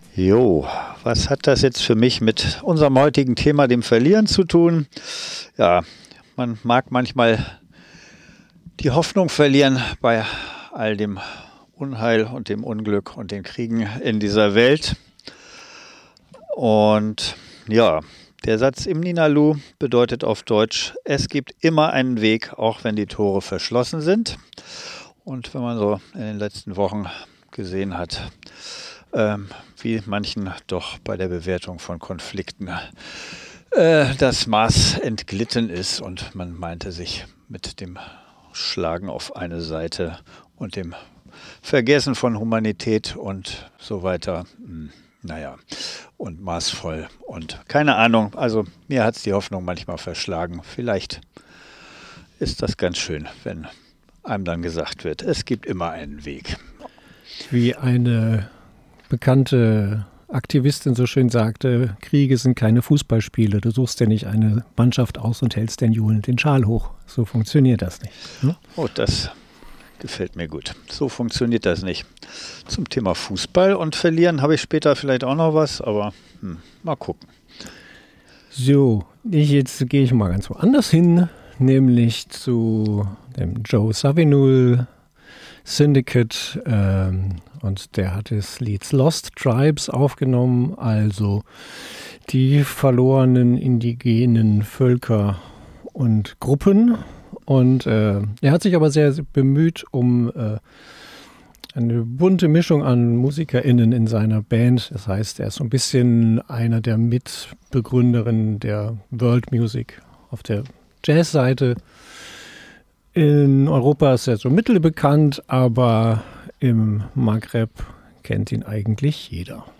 Jo, was hat das jetzt für mich mit unserem heutigen Thema, dem Verlieren, zu tun? Ja, man mag manchmal die Hoffnung verlieren bei all dem Unheil und dem Unglück und den Kriegen in dieser Welt. Und ja, der Satz im Ninalu bedeutet auf Deutsch, es gibt immer einen Weg, auch wenn die Tore verschlossen sind. Und wenn man so in den letzten Wochen gesehen hat, wie manchen doch bei der Bewertung von Konflikten das Maß entglitten ist und man meinte sich mit dem Schlagen auf eine Seite und dem Vergessen von Humanität und so weiter, und maßvoll und keine Ahnung, also mir hat es die Hoffnung manchmal verschlagen. Vielleicht ist das ganz schön, wenn einem dann gesagt wird, es gibt immer einen Weg. Wie eine bekannte Aktivistin so schön sagte, Kriege sind keine Fußballspiele. Du suchst ja nicht eine Mannschaft aus und hältst den Julen den Schal hoch. So funktioniert das nicht. Ne? Oh, das gefällt mir gut. So funktioniert das nicht. Zum Thema Fußball und Verlieren habe ich später vielleicht auch noch was, aber mal gucken. So, jetzt gehe ich mal ganz woanders hin, nämlich zu dem Joe Zawinul Syndicate, und der hat das Lied Lost Tribes aufgenommen, also die verlorenen indigenen Völker und Gruppen. Und er hat sich aber sehr bemüht um eine bunte Mischung an MusikerInnen in seiner Band. Das heißt, er ist so ein bisschen einer der Mitbegründerinnen der World Music auf der Jazzseite. In Europa ist er so mittelbekannt, aber im Maghreb kennt ihn eigentlich jeder.